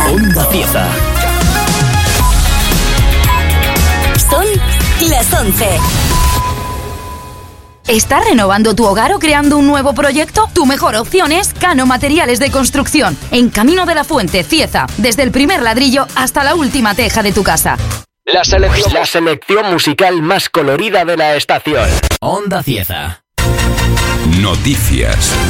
Onda Cieza. Son las 11. ¿Estás renovando tu hogar o creando un nuevo proyecto? Tu mejor opción es Cano Materiales de Construcción, en Camino de la Fuente, Cieza, desde el primer ladrillo hasta la última teja de tu casa. La selección musical más colorida de la estación. Onda Cieza. Noticias.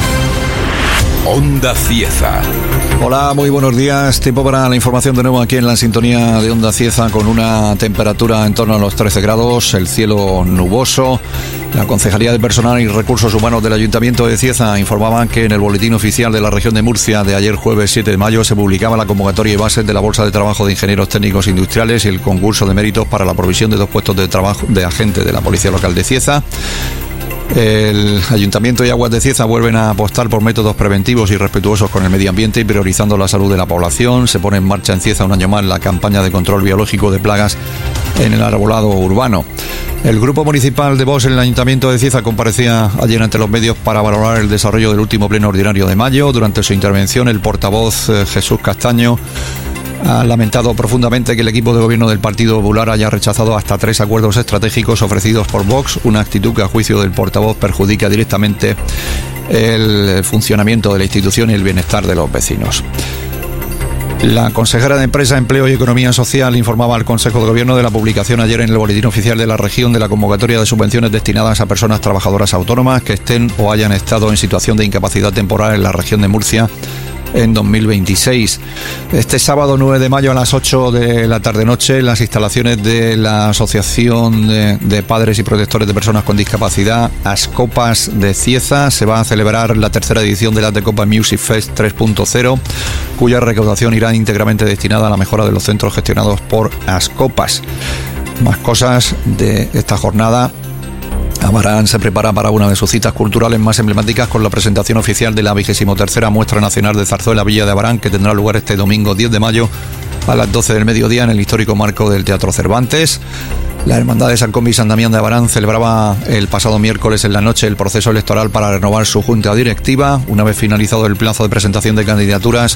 Onda Cieza. Hola, muy buenos días. Tiempo para la información de nuevo aquí en la sintonía de Onda Cieza, con una temperatura en torno a los 13 grados, el cielo nuboso. La Concejalía de Personal y Recursos Humanos del Ayuntamiento de Cieza informaba que en el Boletín Oficial de la Región de Murcia de ayer jueves 7 de mayo se publicaba la convocatoria y bases de la Bolsa de Trabajo de Ingenieros Técnicos Industriales y el concurso de méritos para la provisión de 2 puestos de trabajo de agente de la Policía Local de Cieza. El Ayuntamiento y Aguas de Cieza vuelven a apostar por métodos preventivos y respetuosos con el medio ambiente y priorizando la salud de la población. Se pone en marcha en Cieza un año más la campaña de control biológico de plagas en el arbolado urbano. El Grupo Municipal de Vox en el Ayuntamiento de Cieza comparecía ayer ante los medios para valorar el desarrollo del último pleno ordinario de mayo. Durante su intervención, el portavoz Jesús Castaño ha lamentado profundamente que el equipo de gobierno del Partido Popular haya rechazado hasta 3 acuerdos estratégicos ofrecidos por Vox, una actitud que a juicio del portavoz perjudica directamente el funcionamiento de la institución y el bienestar de los vecinos. La consejera de Empresa, Empleo y Economía Social informaba al Consejo de Gobierno de la publicación ayer en el Boletín Oficial de la Región de la convocatoria de subvenciones destinadas a personas trabajadoras autónomas que estén o hayan estado en situación de incapacidad temporal en la región de Murcia en 2026. Este sábado 9 de mayo a las 8 de la tarde-noche, en las instalaciones de la Asociación de Padres y Protectores de Personas con Discapacidad, Ascopas de Cieza, se va a celebrar la tercera edición de la Copa Music Fest 3.0, cuya recaudación irá íntegramente destinada a la mejora de los centros gestionados por Ascopas. Más cosas de esta jornada. Abarán se prepara para una de sus citas culturales más emblemáticas con la presentación oficial de la 23ª Muestra Nacional de Zarzuela Villa de Abarán, que tendrá lugar este domingo 10 de mayo a las 12 del mediodía en el histórico marco del Teatro Cervantes. La Hermandad de San Combi y San Damián de Abarán celebraba el pasado miércoles en la noche el proceso electoral para renovar su junta directiva. Una vez finalizado el plazo de presentación de candidaturas,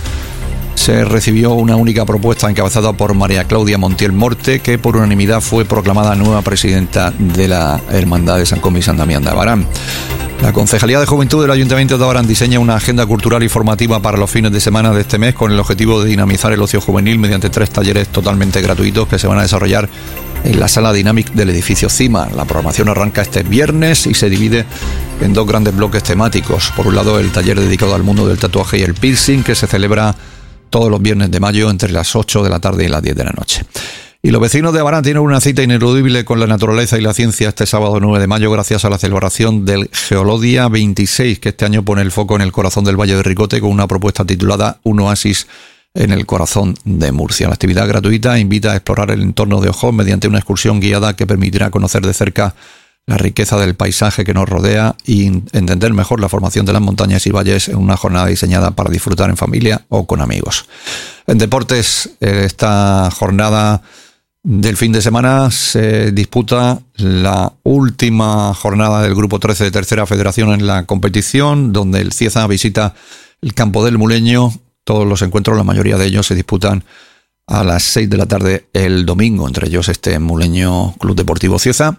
se recibió una única propuesta encabezada por María Claudia Montiel Morte, que por unanimidad fue proclamada nueva presidenta de la Hermandad de San Combi y San Damián de Abarán. La Concejalía de Juventud del Ayuntamiento de Abarán diseña una agenda cultural y formativa para los fines de semana de este mes con el objetivo de dinamizar el ocio juvenil mediante 3 talleres totalmente gratuitos que se van a desarrollar en la sala Dynamic del edificio Cima. La programación arranca este viernes y se divide en 2 grandes bloques temáticos. Por un lado, el taller dedicado al mundo del tatuaje y el piercing, que se celebra todos los viernes de mayo entre las 8 de la tarde y las 10 de la noche. Y los vecinos de Abarán tienen una cita ineludible con la naturaleza y la ciencia este sábado 9 de mayo gracias a la celebración del Geolodia 26, que este año pone el foco en el corazón del Valle de Ricote con una propuesta titulada Un oasis en el corazón de Murcia. La actividad gratuita invita a explorar el entorno de Ojón mediante una excursión guiada que permitirá conocer de cerca la riqueza del paisaje que nos rodea y entender mejor la formación de las montañas y valles en una jornada diseñada para disfrutar en familia o con amigos. En deportes, esta jornada del fin de semana se disputa la última jornada del Grupo 13 de Tercera Federación en la competición, donde el Cieza visita el Campo del Muleño. Todos los encuentros, la mayoría de ellos, se disputan a las 6 de la tarde el domingo, entre ellos este Muleño Club Deportivo Cieza.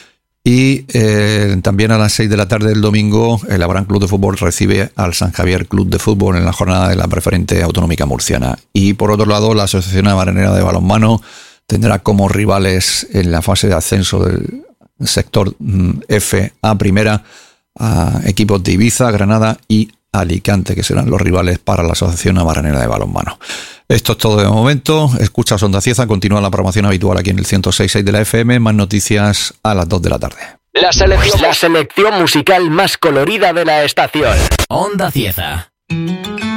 Y también a las 6 de la tarde del domingo el Abarán Club de Fútbol recibe al San Javier Club de Fútbol en la jornada de la preferente autonómica murciana. Y por otro lado, la Asociación Abaranera de Balonmano tendrá como rivales en la fase de ascenso del sector F a primera a equipos de Ibiza, Granada y Alicante, que serán los rivales para la Asociación Abaranera de Balonmano. Esto es todo de momento. Escucha Onda Cieza, continúa la programación habitual aquí en el 106.6 de la FM. Más noticias a las 2 de la tarde. La selección musical más colorida de la estación. Onda Cieza.